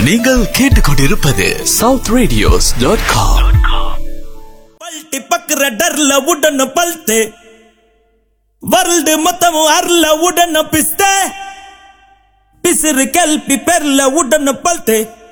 நீங்கள் கேட்டுக்கொண்டிருப்பது southradios.com. पलटी पकड़ डरला उड़न पलते वर्ल्ड मतम अरला उड़न पिस्ते पिसर कल्पी परला उड़न पलते